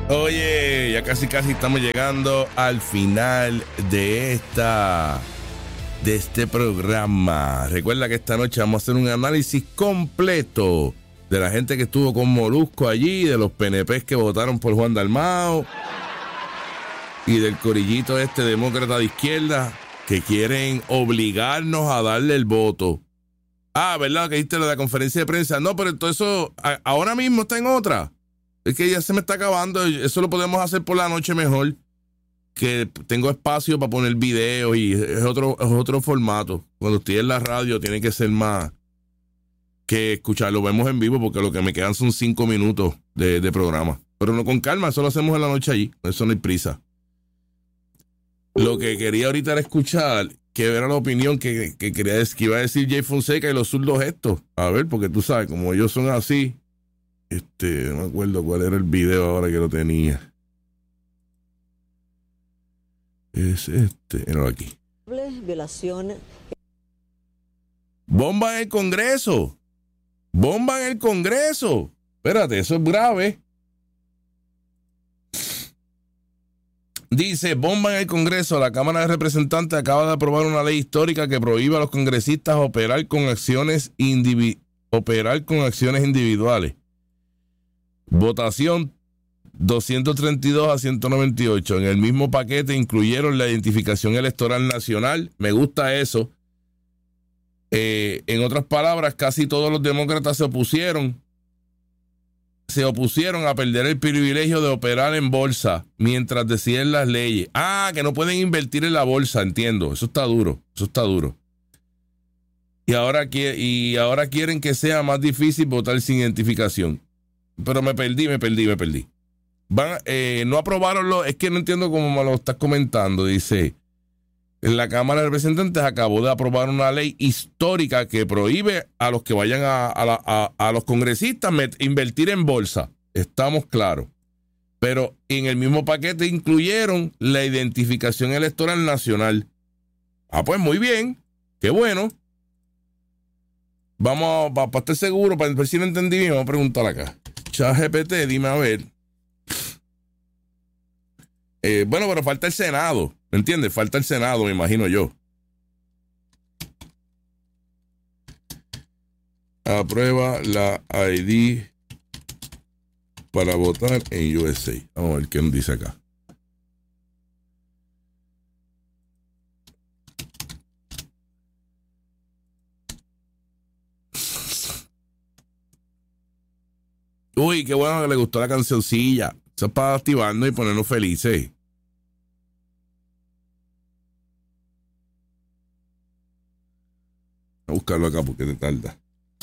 Oye, ya casi estamos llegando al final de este programa. Recuerda que esta noche vamos a hacer un análisis completo de la gente que estuvo con Molusco allí, de los PNPs que votaron por Juan Dalmau y del corillito demócrata de izquierda que quieren obligarnos a darle el voto. ¿Verdad? Que dijiste lo de la conferencia de prensa. No, pero todo eso ahora mismo está en otra. Es que ya se me está acabando. Eso lo podemos hacer por la noche mejor. Que tengo espacio para poner videos y es otro formato. Cuando estoy en la radio tiene que ser más que escucharlo. Vemos en vivo porque lo que me quedan son 5 minutos de programa. Pero no, con calma, eso lo hacemos en la noche allí. Eso no hay prisa. Lo que quería ahorita era escuchar, que era la opinión que iba a decir Jay Fonseca y los zurdos estos. A ver, porque tú sabes, como ellos son así. No me acuerdo cuál era el video ahora que lo tenía. Es era aquí. Violación. Bomba en el Congreso. Bomba en el Congreso. Espérate, eso es grave. Dice, bomba en el Congreso. La Cámara de Representantes acaba de aprobar una ley histórica que prohíbe a los congresistas operar con acciones individuales. Votación 232 a 198. En el mismo paquete incluyeron la identificación electoral nacional. Me gusta eso. En otras palabras, casi todos los demócratas se opusieron a perder el privilegio de operar en bolsa mientras deciden las leyes. Que no pueden invertir en la bolsa, entiendo. Eso está duro. Y ahora quieren que sea más difícil votar sin identificación. Pero me perdí. No aprobaron es que no entiendo cómo me lo estás comentando. Dice, la Cámara de Representantes acabó de aprobar una ley histórica que prohíbe a los que vayan a los congresistas invertir en bolsa. Estamos claros. Pero en el mismo paquete incluyeron la identificación electoral nacional. Pues muy bien. Qué bueno. Vamos para estar seguro, para ver si no entendí bien, vamos a preguntar acá. ChatGPT, dime a ver. Bueno, pero falta el Senado, ¿me entiendes? Falta el Senado, me imagino yo. Aprueba la ID para votar en USA. Vamos a ver qué nos dice acá. Uy, qué bueno que le gustó la cancioncilla. Eso es para activarnos y ponernos felices. Voy a buscarlo acá porque te tarda.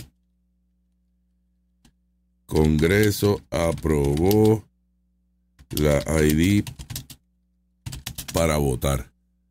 Congreso aprobó la ID para votar.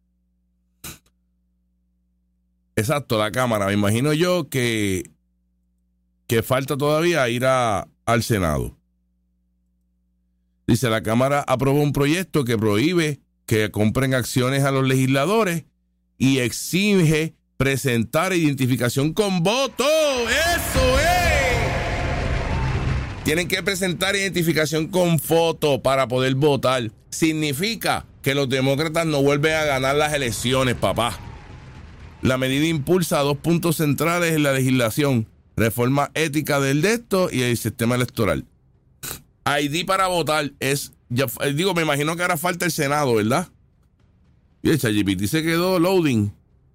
Exacto, la Cámara. Me imagino yo que falta todavía ir al Senado. Dice, la Cámara aprobó un proyecto que prohíbe que compren acciones a los legisladores y exige presentar identificación con voto. ¡Eso es! Tienen que presentar identificación con foto para poder votar. Significa que los demócratas no vuelven a ganar las elecciones, papá. La medida impulsa 2 puntos centrales en la legislación: reforma ética del y el sistema electoral. ID para votar me imagino que ahora falta el Senado, ¿verdad? Y el ChatGPT se quedó loading.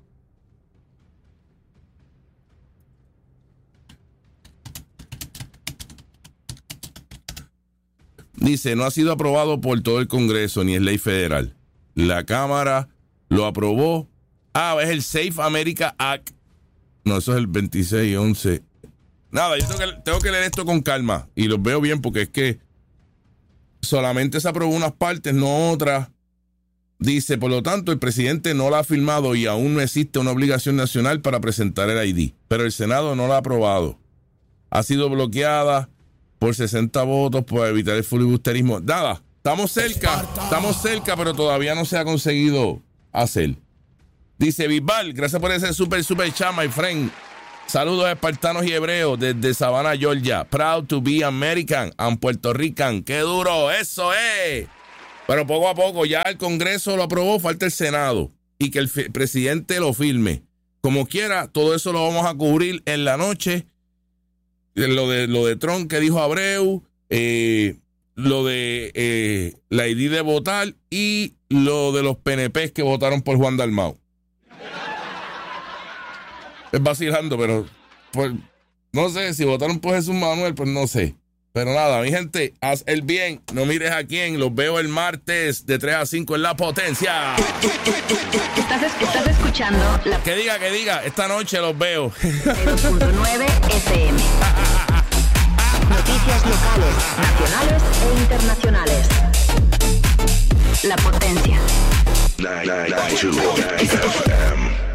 Dice, no ha sido aprobado por todo el Congreso ni es ley federal. La Cámara lo aprobó. Es el Safe America Act. No, eso es el 2611. Nada, yo tengo que leer esto con calma y los veo bien porque es que solamente se aprobó unas partes, no otras. Dice, por lo tanto, el presidente no la ha firmado y aún no existe una obligación nacional para presentar el ID, pero el Senado no la ha aprobado. Ha sido bloqueada por 60 votos para evitar el filibusterismo. Nada, estamos cerca, pero todavía no se ha conseguido hacer. Dice Bisbal, gracias por ese super chat, my friend. Saludos espartanos y hebreos desde Savannah, Georgia. Proud to be American and Puerto Rican. ¡Qué duro! ¡Eso es! Pero poco a poco ya el Congreso lo aprobó, falta el Senado y que el presidente lo firme. Como quiera, todo eso lo vamos a cubrir en la noche. Lo de Trump que dijo Abreu, lo de la ID de votar y lo de los PNP que votaron por Juan Dalmau. Es vacilando, pero pues, no sé, si votaron por Jesús Manuel, pues no sé. Pero nada, mi gente, haz el bien, no mires a quién. Los veo el martes de 3 a 5 en La Potencia. Estás escuchando la... Que diga, esta noche los veo. 2.9 FM. Noticias locales, nacionales e internacionales. La Potencia. 992 FM.